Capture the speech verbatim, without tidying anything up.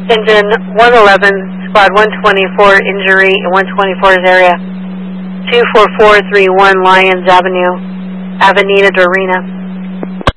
Engine one eleven, squad one twenty-four, injury in one twenty-four's area. two four four three one Lyons Avenue, Avenida Dorina.